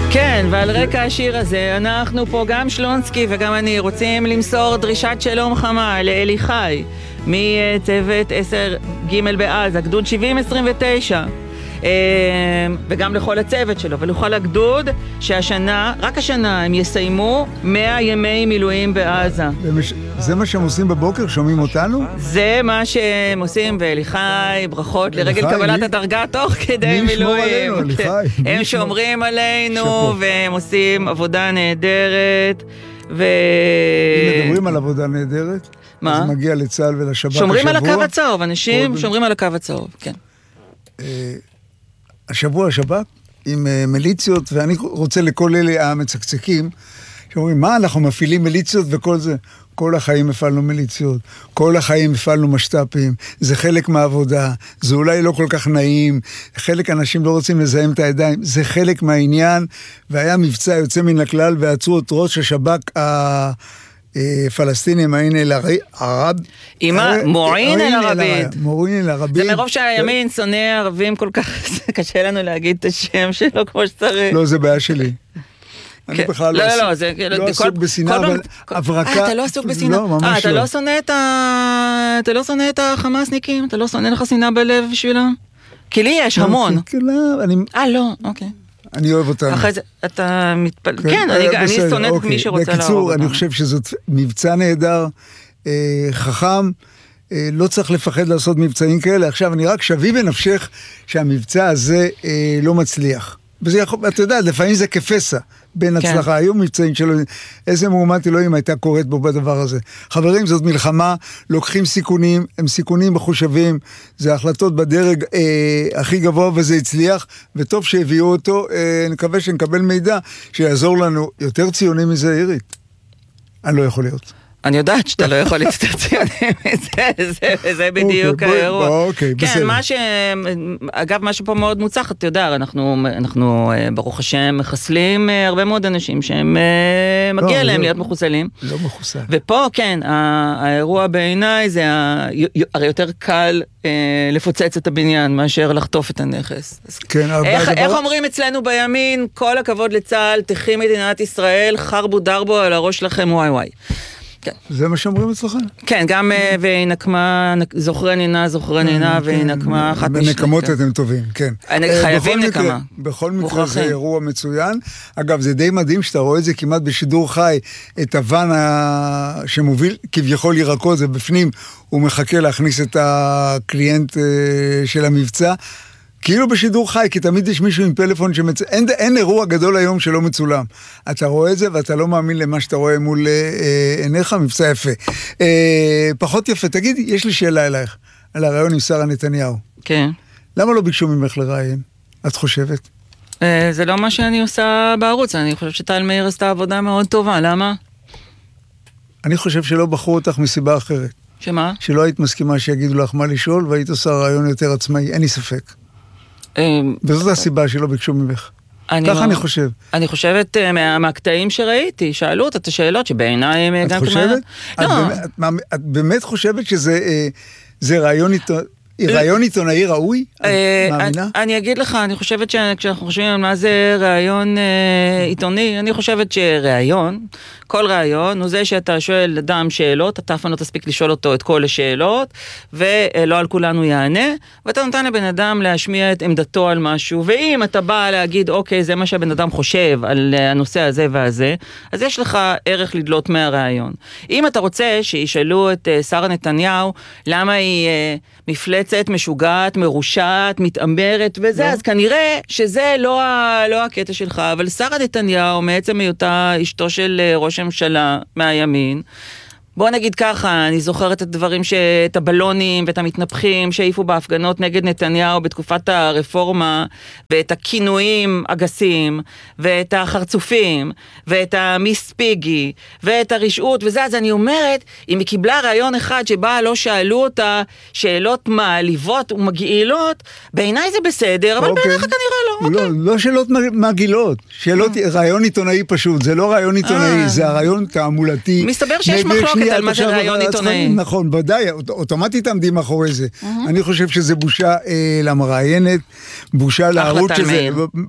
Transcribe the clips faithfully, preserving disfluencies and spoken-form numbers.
כן, ועל רקע השיר הזה, אנחנו פה, גם שלונסקי וגם אני, רוצים למסור דרישת שלום חמה לאלי חי, מצוות עשר ג' בעזה, גדוד שבעים עשרים ותשע, וגם לכל הצוות שלו, ולכל הגדוד שהשנה, רק השנה, הם יסיימו מאה ימי מילואים בעזה. זה מה שהם עושים בבוקר? שומעים אותנו? זה מה שהם עושים, ואלי חי, ברכות לרגל קבלת הדרגה תוך כדי מילואים. הם שומרים עלינו, והם עושים עבודה נהדרת. אם מדברים על עבודה נהדרת, מה? אז מגיע לצה"ל ולשב"כ השבוע. שומרים על הקו הצהוב, אנשים שומרים על הקו הצהוב, כן. השבוע השב"כ עם מיליציות, ואני רוצה לכל אלה המצקצקים, שאומרים, מה, אנחנו מפעילים מיליציות וכל זה? כל החיים הפעלנו מיליציות, כל החיים הפעלנו משת"פים, זה חלק מהעבודה, זה אולי לא כל כך נעים, חלק אנשים לא רוצים לזהם את הידיים, זה חלק מהעניין, והיה מבצע יוצא מן הכלל, ועצרו את ראש השב"כ ה... פלסטינים, העין אל ערב. אימא, מועין אל ערבית. מועין אל ערבית. זה מרוב שהימין שונא ערבים כל כך, קשה לנו להגיד את השם שלו כמו שצריך. לא, זה בעיה שלי. אני בכלל לא עסוק בשנאה, אבל הברקה... אתה לא עסוק בשנאה. אתה לא שונא את ה... אתה לא שונא את החמאסניקים? אתה לא שונא לך שנאה בלב בשבילם? כי לי יש המון. אה, לא, אוקיי. אני אוהב אותם. אחרי זה, אתה מתפל... כן, אני שונאת את מי שרוצה להרוג אותם. בקיצור, אני חושב שזאת מבצע נהדר, חכם, לא צריך לפחד לעשות מבצעים כאלה. עכשיו, אני רק שווי בנפשך שהמבצע הזה לא מצליח. וזה יכול, אתה יודע, לפעמים זה כפסע בין הצלחה. היו מבצעים שלו, איזה מהומת אלוהים הייתה קורית בו בדבר הזה. חברים, זאת מלחמה, לוקחים סיכונים, הם סיכונים מחושבים, זה החלטות בדרג אה, הכי גבוה וזה הצליח, וטוב שהביאו אותו, אה, נקווה שנקבל מידע שיעזור לנו יותר ציוני מזה, עירית. אני לא יכול להיות. אני יודעת שאתה לא יכול להסתציונים, זה בדיוק האירוע. אוקיי, בסדר. כן, מה ש... אגב, מה שפה מאוד מוצח, אתה יודע, אנחנו, ברוך השם, מחסלים הרבה מאוד אנשים שהם מגיע להם להיות מחוסלים. לא מחוסל. ופה, כן, האירוע בעיניי זה הרי יותר קל לפוצץ את הבניין מאשר לחטוף את הנכס. כן, איך אומרים אצלנו בימין, כל הכבוד לצה"ל, תחי מדינת ישראל, חרבו דרבו על הראש לכם, וואי וואי. זה מה שאומרים אצלך? כן, גם וינקמה, זוכרי נינה, זוכרי נינה, וינקמה אחת משנה. בנקמות אתם טובים, כן. חייבים נקמה. בכל מקרה זה אירוע מצוין. אגב, זה די מדהים שאתה רואה את זה כמעט בשידור חי, את הוואן שמוביל כביכול ירקות, זה בפנים, הוא מחכה להכניס את הקליינט של המבצע. כאילו בשידור חי, כי תמיד יש מישהו עם פלאפון שמצ... אין, אין אירוע גדול היום שלא מצולם. אתה רואה את זה ואתה לא מאמין למה שאתה רואה מול אה, עיניך, מבצע יפה. אה, פחות יפה, תגיד, יש לי שאלה אלייך, על הרעיון עם שרה נתניהו. כן. למה לא ביקשו ממך לראיין? את חושבת? אה, זה לא מה שאני עושה בערוץ, אני חושב שטל מאיר עשתה עבודה מאוד טובה, למה? אני חושב שלא בחרו אותך מסיבה אחרת. שמה? שלא היית מסכימה שיגידו לך מה לשאול, והיית עושה רעיון יותר עצמאי, אין לי ספק. וזאת הסיבה שלא ביקשו ממך. ככה אני חושב. אני חושבת מהקטעים שראיתי, שאלו אותה את השאלות שבעיניי הם... את חושבת? את באמת חושבת שזה רעיון עיתונאי ראוי? מאמינה? אני אגיד לך, אני חושבת שכשאנחנו חושבים על מה זה רעיון עיתוני, אני חושבת שרעיון, כל רעיון הוא זה שאתה שואל אדם שאלות, אתה אף פעם לא תספיק לשאול אותו את כל השאלות, ולא על כולנו יענה, ואתה נותן לבן אדם להשמיע את עמדתו על משהו, ואם אתה בא להגיד, אוקיי, זה מה שהבן אדם חושב על הנושא הזה והזה, אז יש לך ערך לדלות מהרעיון. אם אתה רוצה שישאלו את שרה נתניהו, למה היא מפלצת, משוגעת, מרושעת, מתאמרת וזה, אז כנראה שזה לא, לא הקטע שלך, אבל שרה נתניהו, מעצם היותה אשתו של ראש הממשלה מהימין, בוא נגיד ככה, אני זוכרת את הדברים, את הבלונים ואת המתנפחים שהעיפו בהפגנות נגד נתניהו בתקופת הרפורמה, ואת הכינויים הגסים, ואת החרצופים, ואת המיס פיגי, ואת הרשעות וזה, אז אני אומרת, אם היא קיבלה רעיון אחד שבה לא שאלו אותה שאלות מעליבות ומגעילות, בעיניי זה בסדר, אבל בעיניך כנראה לא. לא, לא שאלות מגעילות, שאלות, רעיון עיתונאי פשוט, זה לא רעיון עיתונאי, זה הרעיון תעמולתי. מסתבר שיש מחלוקת על מה זה רעיון עיתונאי. נכון, ודאי, אוטומטית עמדים מאחורי זה. אני חושב שזה בושה למראיינת, בושה לערוץ שזה...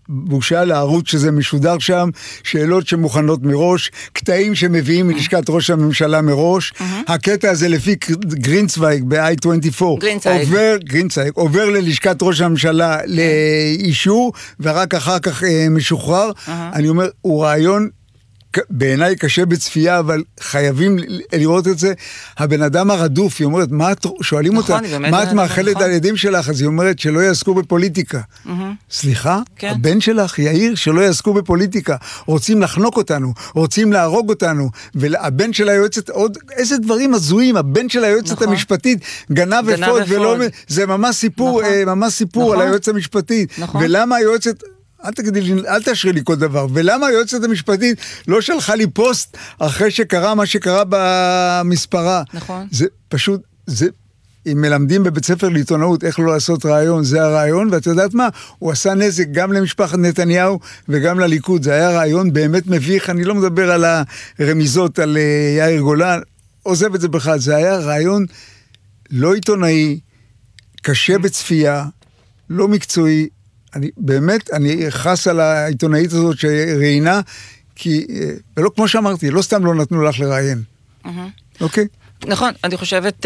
בושה לערוץ שזה משודר שם, שאלות שמוכנות מראש, קטעים שמביאים מלשכת ראש הממשלה מראש, הקטע הזה לפי גרינצוויג ב-איי עשרים וארבע, עובר, גרינצוויג, עובר ללשכת ראש הממשלה לאישור, ורק אחר כך משוחרר. אני אומר, הוא רעיון בעיניי קשה בצפייה, אבל חייבים לראות את זה. הבן אדם הרדוף, היא אומרת, מה את, שואלים אותה, מה את מאחלת על ידים שלך? אז היא אומרת, שלא יעסקו בפוליטיקה. סליחה? הבן שלך, יאיר, שלא יעסקו בפוליטיקה. רוצים לחנוק אותנו, רוצים להרוג אותנו, והבן של היועצת, עוד איזה דברים הזויים, הבן של היועצת המשפטית, גנב ופוד, ולא, זה ממש סיפור, ממש סיפור על היועצת המשפטית. ולמה היועצת... אל תגידי לי, אל תשרי לי כל דבר. ולמה היועצת המשפטית לא שלחה לי פוסט אחרי שקרה מה שקרה במספרה? נכון. זה פשוט, זה, אם מלמדים בבית ספר לעיתונאות איך לא לעשות רעיון, זה הרעיון, ואת יודעת מה? הוא עשה נזק גם למשפחת נתניהו וגם לליכוד. זה היה רעיון באמת מביך, אני לא מדבר על הרמיזות, על יאיר גולן, עוזב את זה בכלל. זה היה רעיון לא עיתונאי, קשה בצפייה, לא מקצועי, אני, באמת, אני חס על העיתונאית הזאת שראיינה, כי, ולא כמו שאמרתי, לא סתם לא נתנו לך לראיין. אוקיי? נכון, אני חושבת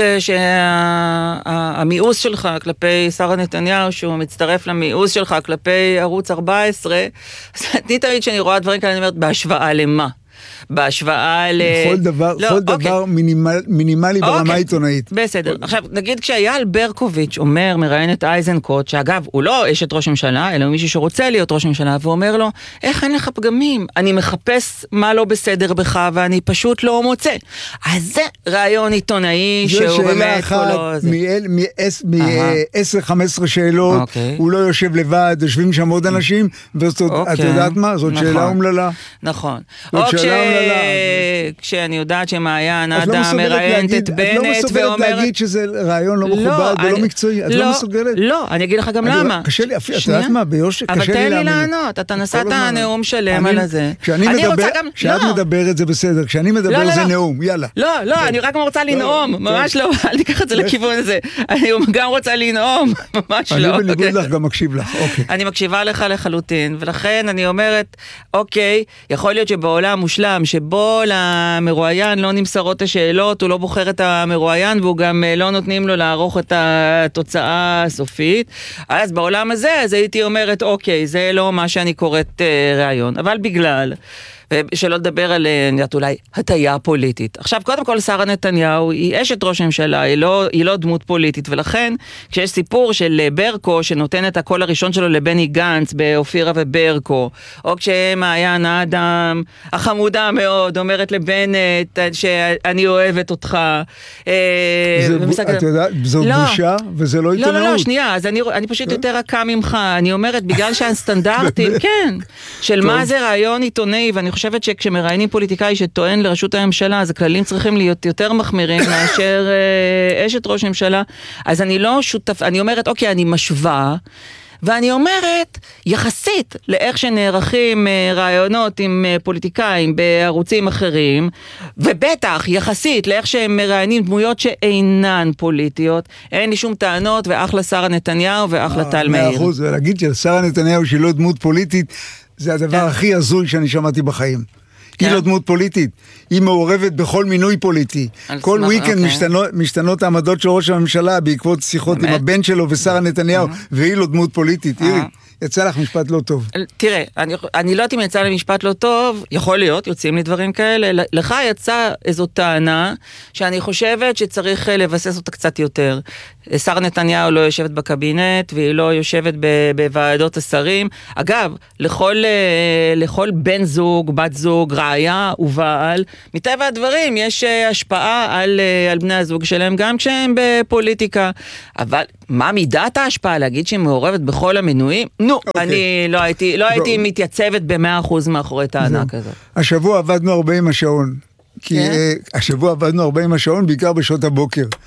שהמיאוס שלך כלפי שרה נתניהו, שהוא מצטרף למיאוס שלך כלפי ערוץ ארבע עשרה, אני תמיד שאני רואה דברים כאלה, אני אומרת, בהשוואה למה? בהשוואה ל... כל דבר, לא, כל אוקיי. דבר מינימל, מינימלי ברמה אוקיי. עיתונאית. בסדר. עכשיו, נגיד כשאייל ברקוביץ' אומר, מראיין את אייזנקוט, שאגב, הוא לא אשת ראש ממשלה, אלא מישהו שרוצה להיות ראש ממשלה, והוא אומר לו, איך אין לך פגמים? אני מחפש מה לא בסדר בך, ואני פשוט לא מוצא. אז זה רעיון עיתונאי, שהוא באמת... זו שאלה אחת, מ-עשר חמש עשרה שאלות, אוקיי. הוא לא יושב לבד, יושבים שם עוד אנשים, ואת אוקיי. יודעת מה? זאת נכון. שאלה אומללה. נכון. או כש... כשאני יודעת שמעיין אדם מראיינת את בנט ואומרת... את לא מסוגלת להגיד שזה רעיון לא מכובד ולא מקצועי, את לא מסוגלת? לא, אני אגיד לך גם למה. קשה לי, את יודעת מה, ביושר, קשה לי להאמין. אבל תן לי לענות, אתה נסעת נאום שלם על זה. כשאת מדברת זה בסדר, כשאני מדבר זה נאום, יאללה. לא, לא, אני רק רוצה לנאום, ממש לא, אל תיקח את זה לכיוון הזה. אני גם רוצה לנאום, ממש לא. אני בניגוד לך גם מקשיב לך, אוקיי. אני מקשיבה לך לחלוטין, ולכן אני אומרת, אוקיי, יכול להיות שבעולם מושלם, שבו למרואיין לא נמסרות השאלות, הוא לא בוחר את המרואיין, והוא גם לא נותנים לו לערוך את התוצאה הסופית. אז בעולם הזה, אז הייתי אומרת, אוקיי, זה לא מה שאני קוראת רעיון, אבל בגלל... ושלא לדבר על, אולי, הטיה פוליטית. עכשיו, קודם כל, שרה נתניהו היא אשת ראש הממשלה, היא לא, היא לא דמות פוליטית, ולכן, כשיש סיפור של ברקו, שנותן את הקול הראשון שלו לבני גנץ, באופירה וברקו, או כשמעיין האדם, החמודה מאוד, אומרת לבנט, שאני אוהבת אותך. את יודעת, זו בושה, וזה לא עיתונאות. לא, לא, לא, שנייה, אז אני פשוט יותר רכה ממך, אני אומרת, בגלל שהסטנדרטים, כן, של מה זה רעיון עיתונאי, ואני חושבת שכשמראיינים פוליטיקאי שטוען לראשות הממשלה, אז הכללים צריכים להיות יותר מחמירים מאשר אה, אשת ראש הממשלה. אז אני לא שותף, אני אומרת, אוקיי, אני משווה, ואני אומרת, יחסית לאיך שנערכים אה, רעיונות עם אה, פוליטיקאים בערוצים אחרים, ובטח יחסית לאיך שהם מראיינים דמויות שאינן פוליטיות, אין לי שום טענות, ואחלה שרה נתניהו ואחלה טל מאיר. מאה אחוז, ולהגיד ששרה נתניהו שהיא לא דמות פוליטית, זה הדבר הכי הזוי שאני שמעתי בחיים. היא לא דמות פוליטית, היא מעורבת בכל מינוי פוליטי. כל וויקנד משתנות העמדות של ראש הממשלה בעקבות שיחות עם הבן שלו ושרה נתניהו, והיא לא דמות פוליטית. אירי, יצא לך משפט לא טוב. תראה, אני לא יודעת אם יצא לי משפט לא טוב, יכול להיות, יוצאים לי דברים כאלה. לך יצא איזו טענה שאני חושבת שצריך לבסס אותה קצת יותר. שרה נתניהו לא יושבת בקבינט, והיא לא יושבת בוועדות השרים. אגב, לכל, לכל בן זוג, בת זוג, רעיה ובעל, מטבע הדברים יש השפעה על, על בני הזוג שלהם, גם כשהם בפוליטיקה. אבל מה מידת ההשפעה? להגיד שהיא מעורבת בכל המינויים? נו, okay. אני לא הייתי, לא הייתי מתייצבת ב-מאה אחוז מאחורי טענה כזאת. השבוע עבדנו הרבה עם השעון. כי השבוע עבדנו הרבה עם השעון, בעיקר בשעות הבוקר.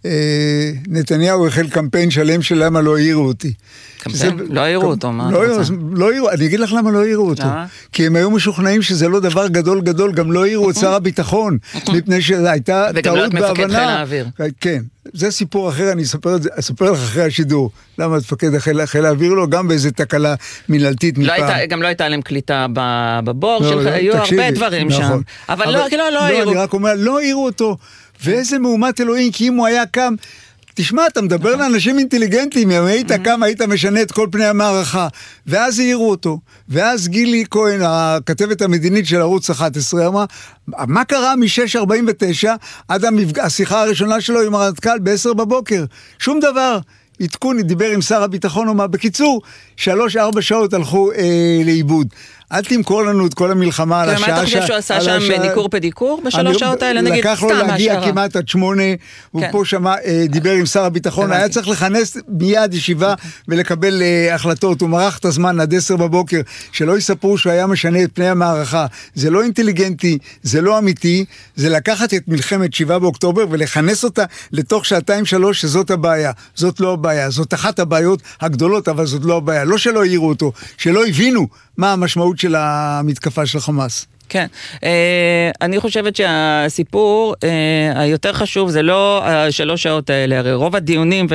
נתניהו החל קמפיין שלם של למה לא העירו אותי. קמפיין? לא העירו אותו, מה אתה רוצה? לא העירו, אני אגיד לך למה לא העירו אותו. כי הם היו משוכנעים שזה לא דבר גדול גדול, גם לא העירו את שר הביטחון, מפני שהייתה טעות בהבנה. וגם לא את מפקד חיל האוויר. כן, זה סיפור אחר, אני אספר לך אחרי השידור. למה מפקד חיל האוויר לו, גם באיזה תקלה מנהלתית מפעם. גם לא הייתה להם קליטה בבור שלך, היו הרבה דברים שם. אבל לא העירו. אני רק אומר, לא העירו אותו. ואיזה מהומת אלוהים, כי אם הוא היה קם, תשמע, אתה מדבר לאנשים אינטליגנטים, אם היית קם, היית משנה את כל פני המערכה, ואז העירו אותו, ואז גילי כהן, הכתבת המדינית של ערוץ אחת עשרה, אמרה, מה קרה מ-שש ארבעים ותשע עד השיחה הראשונה שלו עם הרמטכ"ל ב-עשר בבוקר? שום דבר. עדכון, דיבר עם שר הביטחון, ומה, בקיצור, שלוש ארבע שעות הלכו אה, לאיבוד. אל תמכור לנו את כל המלחמה על השעה. מה אתה חושב שהוא עשה שם ניקור פדיקור בשלוש שעות האלה? נגיד, לקח לו להגיע כמעט עד שמונה, הוא פה שמע, דיבר עם שר הביטחון, היה צריך לכנס מיד ישיבה ולקבל החלטות, הוא מרח את הזמן עד עשר בבוקר, שלא יספרו שהוא היה משנה את פני המערכה. זה לא אינטליגנטי, זה לא אמיתי, זה לקחת את מלחמת שבעה באוקטובר ולכנס אותה לתוך שעתיים שלוש, שזאת הבעיה. זאת לא הבעיה, זאת אחת הבעיות הגדולות, אבל זאת לא הבעיה. לא שלא העירו אותו, שלא הבינו מה המשמעות של המתקפה של חמאס. כן, אני חושבת שהסיפור היותר חשוב זה לא השלוש שעות האלה, הרי רוב הדיונים,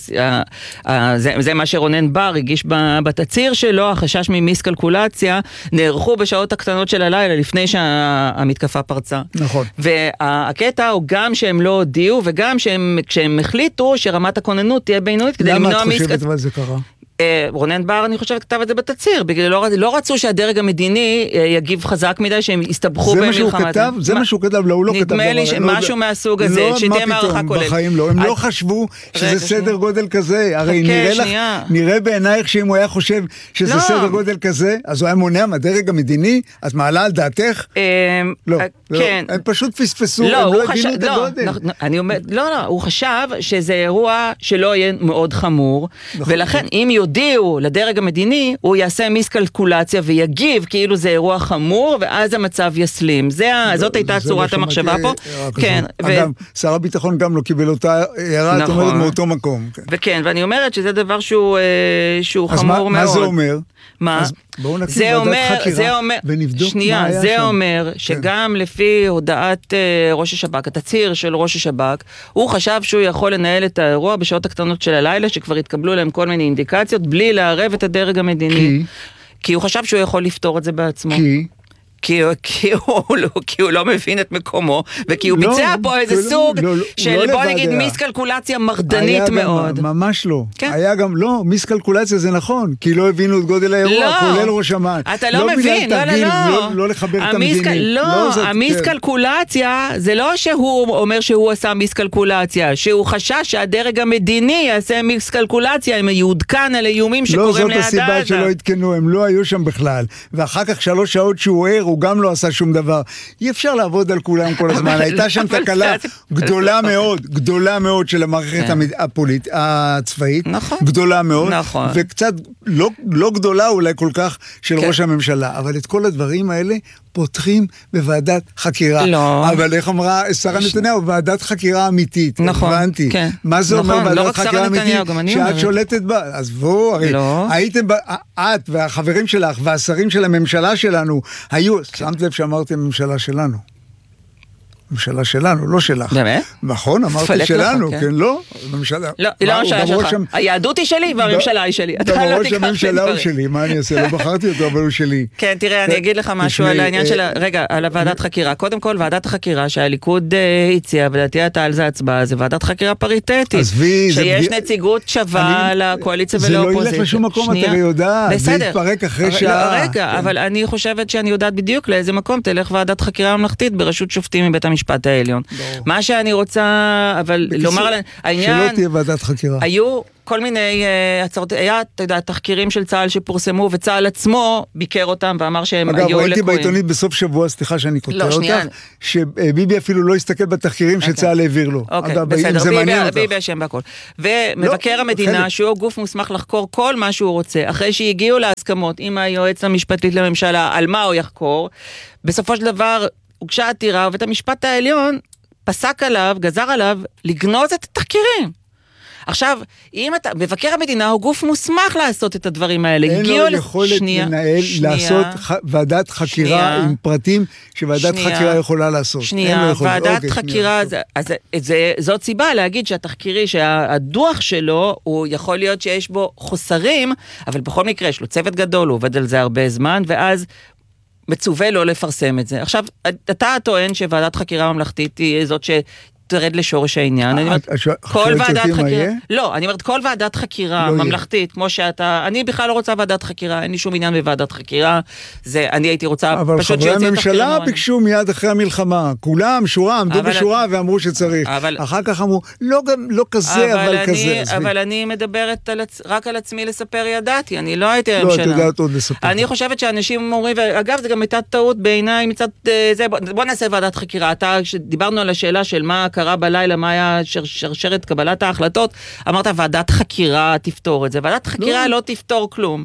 וזה מה שרונן בר הגיש בתציר שלו, החשש ממיסקלקולציה, נערכו בשעות הקטנות של הלילה לפני שהמתקפה פרצה. נכון. והקטע הוא גם שהם לא הודיעו, וגם כשהם החליטו שרמת הכוננות תהיה בינונית, כדי למנוע מיסקלקולציה. למה את חושבת מה זה קרה? רונן בר, אני חושבת, כתב את זה בתציר, בגלל לא, לא רצו שהדרג המדיני יגיב חזק מדי, שהם יסתבכו במלחמה. זה מה שהוא כתב? זה מה שהוא כתב, לא, הוא לא כתב. נדמה לי שמשהו מהסוג הזה, שתהיה מערכה כוללת. בחיים לא, הם לא חשבו שזה סדר גודל כזה, הרי נראה לך, נראה בעינייך שאם הוא היה חושב שזה סדר גודל כזה, אז הוא היה מונע מהדרג המדיני, את מעלה על דעתך? לא, הם פשוט פספסו, הם לא הבינו את הגודל. אני אומר, לא, לא, הוא חשב שזה אירוע שלא יהיה מאוד חמור, ולכן אם יודיעו לדרג המדיני, הוא יעשה מיסקלקולציה ויגיב כאילו זה אירוע חמור, ואז המצב יסלים. זאת הייתה צורת המחשבה פה. כן. אגב, שר הביטחון גם לא קיבל אותה הערה, את אומרת מאותו מקום. וכן, ואני אומרת שזה דבר שהוא חמור מאוד. אז מה זה אומר? מה? בואו נקים ועדת חקירה ונבדוק מה היה שם. זה אומר שגם לפי הודעת ראש השב"כ, התצהיר של ראש השב"כ, הוא חשב שהוא יכול לנהל את האירוע בשעות הקטנות של הלילה, שכבר התקבלו להם כל מיני אינדיקציות, בלי לערב את הדרג המדיני. כי? כי הוא חשב שהוא יכול לפתור את זה בעצמו. כי? כי, כי, הוא, כי הוא לא מבין את מקומו, וכי הוא לא, ביצע פה איזה לא, סוג לא, לא, של לא בוא נגיד מיסקלקולציה מרדנית מאוד. גם, ממש לא. כן? היה גם, לא, מיסקלקולציה זה נכון, כי לא הבינו את גודל האירוע, לא, כולל ראש אמ"ן. אתה לא, לא מבין, לא, לא, לא. לא, לא לחבר המיסק, את המדיני. לא, לא זאת, המיסקלקולציה, כן. זה לא שהוא אומר שהוא עשה מיסקלקולציה, שהוא חשש שהדרג המדיני יעשה מיסקלקולציה, הם יעודכן על איומים שקוראים ליד עזה. לא, זאת הסיבה שלא התקנו, הם לא היו שם בכלל. ואחר כך שלוש שעות שהוא ער, הוא גם לא עשה שום דבר. אי אפשר לעבוד על כולם כל הזמן. הייתה שם תקלה גדולה מאוד, גדולה מאוד של המערכת הפוליטית, הצבאית, גדולה מאוד, וקצת לא גדולה אולי כל כך של ראש הממשלה. אבל את כל הדברים האלה פותחים בוועדת חקירה. לא. אבל איך אמרה שרה נתניהו, ועדת חקירה אמיתית. נכון. הבנתי. כן. מה זה נכון, אומר לא ועדת חקירה אמיתית? שאת שולטת בה. אז בואו, הרי לא. הייתם, את והחברים שלך והשרים של הממשלה שלנו, היו, שמת לב שאמרתי הממשלה שלנו. ממשלה שלנו, לא שלך. באמת? נכון, אמרתי שלנו, כן, לא? הממשלה. לא, היא לא הממשלה שלך. היהדות היא שלי והממשלה היא שלי. אתה לא תיקח הממשלה הוא שלי, מה אני אעשה? לא בחרתי אותו, אבל הוא שלי. כן, תראה, אני אגיד לך משהו על העניין של, רגע, על הוועדת חקירה. קודם כל, ועדת החקירה שהליכוד הציע, ולדעתי אתה על זה הצבעה, זה ועדת חקירה פריטטית. שיש נציגות שווה לקואליציה ולאופוזיציה. זה לא ילך לשום מקום, אתה יודעת. זה יתפרק אחרי שעה. רגע, אבל אני חושבת שאני יודעת בדיוק לאיזה מקום תלך ועדת חקירה ממלכתית בראשות שופטים מבית המשפט העליון. מה שאני רוצה, אבל לומר, העניין, שלא תהיה ועדת חקירה. היו כל מיני הצעות, היה, אתה יודע, תחקירים של צה"ל שפורסמו, וצה"ל עצמו ביקר אותם ואמר שהם היו לקויים. אגב, ראיתי בעיתונית בסוף שבוע, סליחה שאני קוטע אותך, שביבי אפילו לא הסתכל בתחקירים שצה"ל העביר לו. אוקיי, בסדר, ביבי אשם בהכל. ומבקר המדינה, שהוא גוף מוסמך לחקור כל מה שהוא רוצה, אחרי שהגיעו להסכמות עם היועץ המשפטית לממשלה, על מה הוא יחקור, בסופו של דבר, הוגשה עתירה, ובית המשפט העליון פסק עליו, גזר עליו, לגנוז את התחקירים. עכשיו, אם אתה, מבקר המדינה הוא גוף מוסמך לעשות את הדברים האלה. אין לו יכולת לנהל, לעשות ועדת חקירה עם פרטים שוועדת חקירה יכולה לעשות. שנייה, ועדת חקירה, זאת סיבה להגיד שהתחקירי, שהדוח שלו, הוא יכול להיות שיש בו חוסרים, אבל בכל מקרה יש לו צוות גדול, הוא עובד על זה הרבה זמן, ואז מצווה לא לפרסם את זה. עכשיו, אתה טוען שוועדת חקירה ממלכתית היא זאת ש... תרד לשורש העניין. אני אומרת, כל ועדת חקירה, לא, אני אומרת, כל ועדת חקירה ממלכתית, כמו שאתה, אני בכלל לא רוצה ועדת חקירה, אין לי שום עניין בוועדת חקירה, זה, אני הייתי רוצה פשוט שיוציא את אבל חברי הממשלה ביקשו מיד אחרי המלחמה, כולם, שורה, עמדו בשורה ואמרו שצריך. אחר כך אמרו, לא כזה, אבל כזה. אבל אני מדברת רק על עצמי לספר ידעתי, אני לא הייתי הממשלה. לא, את יודעת עוד לספר. אני חושבת שאנשים אומרים, ואגב, זה גם הייתה טעות בעיניי מצד זה, בוא נעשה ועדת חקירה. אתה, כשדיברנו על השאלה של מה קרה בלילה, מה היה שרשרת קבלת ההחלטות, אמרת, ועדת חקירה תפתור את זה. ועדת חקירה לא תפתור כלום.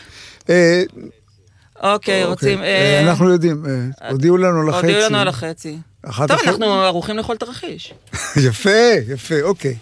אוקיי, רוצים... אנחנו יודעים, הודיעו לנו על החצי. הודיעו לנו על החצי. טוב, אנחנו ערוכים לכל תרחיש. יפה, יפה, אוקיי.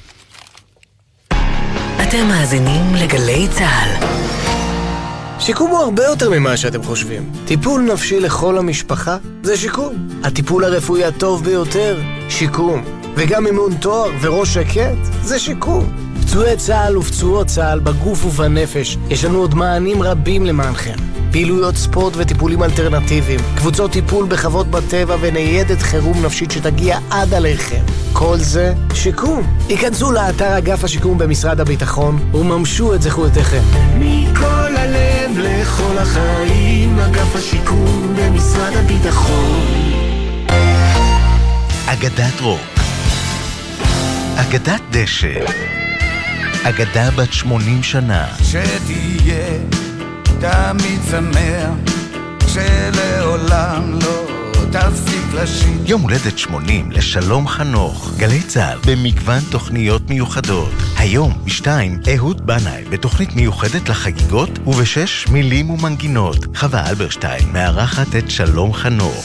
אתם מאזינים לגלי צהל. שיקום הוא הרבה יותר ממה שאתם חושבים. טיפול נפשי לכל המשפחה זה שיקום. הטיפול הרפואי הטוב ביותר, שיקום. וגם אימון תואר וראש שקט זה שיקום. פצועי צהל ופצועות צהל בגוף ובנפש, יש לנו עוד מענים רבים למענכם. פעילויות ספורט וטיפולים אלטרנטיביים, קבוצות טיפול בחוות בטבע וניידת חירום נפשית שתגיע עד עליכם. כל זה שיקום. היכנסו לאתר אגף השיקום במשרד הביטחון וממשו את זכויותיכם. מכל הלב לכל החיים, אגף השיקום במשרד הביטחון. אגדת רוק, אגדת דשא, אגדה בת שמונים שנה. שתהיה תמיד שמח, שלעולם לא תפסיק לשיר. יום הולדת שמונים לשלום חנוך, גלי צהל במגוון תוכניות מיוחדות. היום בשתיים אהוד בנאי בתוכנית מיוחדת לחגיגות, ובשש מילים ומנגינות חווה אלברשטיין מארחת את שלום חנוך.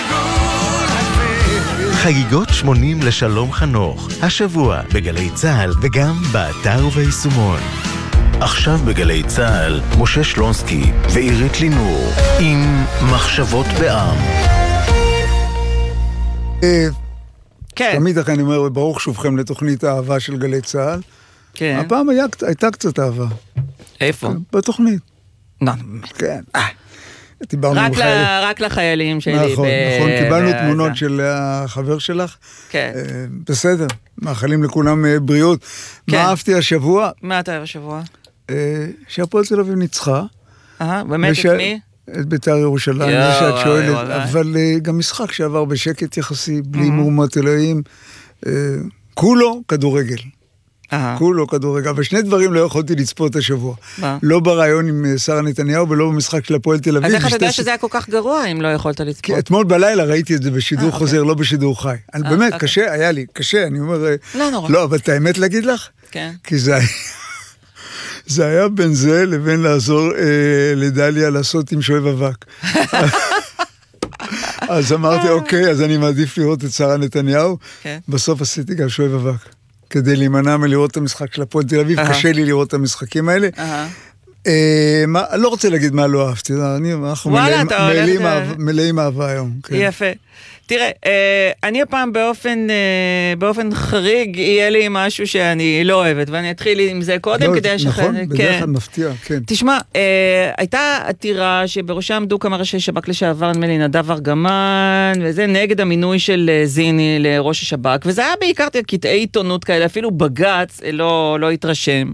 חגיגות שמונים לשלום חנוך, השבוע בגלי צהל וגם באתר וביישומון. עכשיו בגלי צהל, משה שלונסקי ועירית לינור עם מחשבות בעם. כן. תמיד אחרי אני אומר, ברוך שובכם לתוכנית האהבה של גלי צהל. כן. הפעם הייתה קצת אהבה. איפה? בתוכנית. לא. כן. רק, ל... רק לחיילים שלי. נכון, נכון, קיבלנו תמונות של החבר שלך. כן. בסדר, מאחלים לכולם בריאות. מה אהבתי השבוע? מה אתה אוהב השבוע? שהפועל תל אביב ניצחה. אה, באמת את מי? את בית"ר ירושלים, מי שאת שואלת, אבל גם משחק שעבר בשקט יחסי, בלי מהומות אלוהים, כולו כדורגל. כולו כדורגל, אבל שני דברים לא יכולתי לצפות השבוע. לא ברעיון עם שרה נתניהו ולא במשחק של הפועל תל אביב. אז איך אתה יודע שזה היה כל כך גרוע אם לא יכולת לצפות? כי אתמול בלילה ראיתי את זה בשידור חוזר, לא בשידור חי. באמת, קשה, היה לי, קשה, אני אומר... לא נורא. לא, אבל את האמת להגיד לך? כן. כי זה היה... זה היה בין זה לבין לעזור לדליה לעשות עם שואב אבק. אז אמרתי, אוקיי, אז אני מעדיף לראות את שרה נתניהו. בסוף עשיתי גם שואב אבק. כדי להימנע מלראות את המשחק של הפועל תל אביב, קשה לי לראות את המשחקים האלה. לא רוצה להגיד מה לא אהבתי, אנחנו מלאים אהבה היום. יפה. תראה, אני הפעם באופן, באופן חריג, יהיה לי משהו שאני לא אוהבת, ואני אתחיל עם זה קודם כדי שחד... נכון, בדרך כלל מפתיע, כן. תשמע, הייתה עתירה שבראשה עמדו כמה ראשי שב"כ לשעבר, נדמה לי נדב ארגמן, וזה נגד המינוי של זיני לראש השב"כ, וזה היה בעיקר קטעי עיתונות כאלה, אפילו בג"ץ לא, לא התרשם.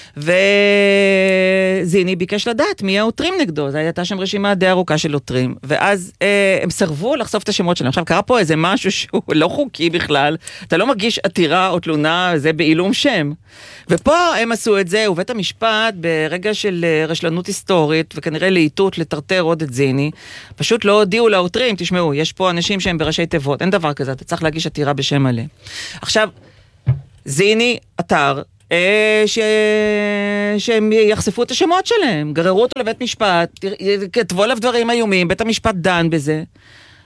וזיני ביקש לדעת מי העותרים נגדו, זו הייתה שם רשימה די ארוכה של עותרים, ואז אה, הם סרבו לחשוף את השמות שלהם. עכשיו קרה פה איזה משהו שהוא לא חוקי בכלל, אתה לא מרגיש עתירה או תלונה, זה בעילום שם. ופה הם עשו את זה, ובית המשפט ברגע של רשלנות היסטורית, וכנראה לעיתות לטרטר עוד את זיני, פשוט לא הודיעו לעותרים, תשמעו, יש פה אנשים שהם בראשי תיבות, אין דבר כזה, אתה צריך להגיש עתירה בשם מלא. עכשיו, זיני אתר, ש... שהם יחשפו את השמות שלהם, גררו אותו לבית משפט, כתבו עליו דברים איומים, בית המשפט דן בזה.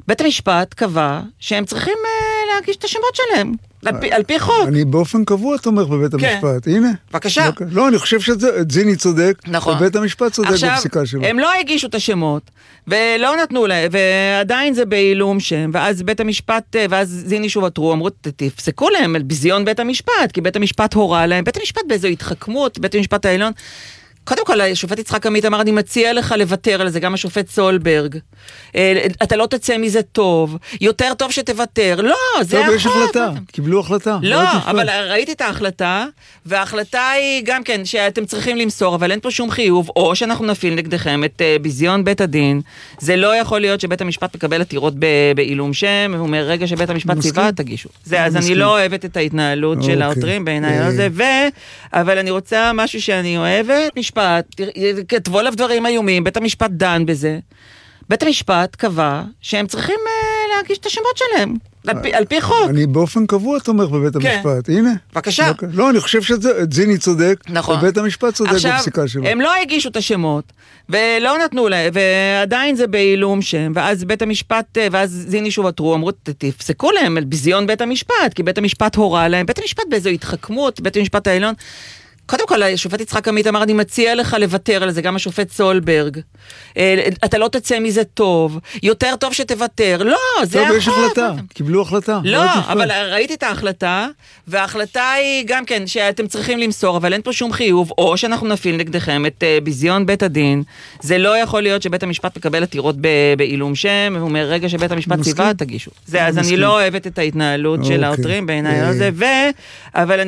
בית המשפט קבע שהם צריכים uh, להגיש את השמות שלהם, על פי, על פי חוק. אני באופן קבוע תומך בבית המשפט, הנה. בבקשה. לא, אני חושב שזיני צודק, נכון. ובית המשפט צודק בפסיקה שלו. הם לא הגישו את השמות, ולא נתנו להם, ועדיין זה בעילום שם, ואז בית המשפט, ואז זיני שוב עתרו, אמרו, תפסקו להם על ביזיון בית המשפט, כי בית המשפט הורה להם, בית המשפט באיזו התחכמות, בית המשפט העליון, קודם כל, השופט יצחק עמית אמר, אני מציע לך לוותר על זה, גם השופט סולברג. אתה לא תצא מזה טוב, יותר טוב שתוותר. לא, זה החוק. טוב, יש החלטה, קיבלו החלטה. לא, אבל ראיתי את ההחלטה, וההחלטה היא גם כן, שאתם צריכים למסור, אבל אין פה שום חיוב, או שאנחנו נפיל נגדכם את ביזיון בית הדין. זה לא יכול להיות שבית המשפט מקבל עתירות בעילום שם, והוא אומר, רגע שבית המשפט ציווה, תגישו. זה, אז אני לא אוהבת את ההתנהלות של העותרים בעיניי הזה, ו... אבל אני רוצה משהו שאני אוהבת, משפט, כתבו עליו דברים איומים, בית המשפט דן בזה. בית המשפט קבע שהם צריכים uh, להגיש את השמות שלהם, על פי, על פי חוק. אני באופן קבוע תומך בבית המשפט, הנה. בבקשה. לא, אני חושב שזיני צודק, נכון. ובית המשפט צודק בפסיקה שלו. הם לא הגישו את השמות, ולא נתנו להם, ועדיין זה בעילום שם, ואז בית המשפט, ואז זיני שוב עתרו, אמרו, תפסקו להם על ביזיון בית המשפט, כי בית המשפט הורה להם, בית המשפט באיזו התחכמות, בית המשפט העליון, קודם כל, השופט יצחק עמית אמר, אני מציע לך לוותר על זה, גם השופט סולברג. אתה לא תצא מזה טוב, יותר טוב שתוותר. לא, זה החוק. טוב, יש החלטה, קיבלו החלטה. לא, אבל ראיתי את ההחלטה, וההחלטה היא גם כן, שאתם צריכים למסור, אבל אין פה שום חיוב, או שאנחנו נפיל נגדכם את ביזיון בית הדין. זה לא יכול להיות שבית המשפט מקבל עתירות בעילום שם, והוא אומר, רגע שבית המשפט ציווה, תגישו. זה, אז אני לא אוהבת את ההתנהלות של העותרים בעיניי הזה, ו... אבל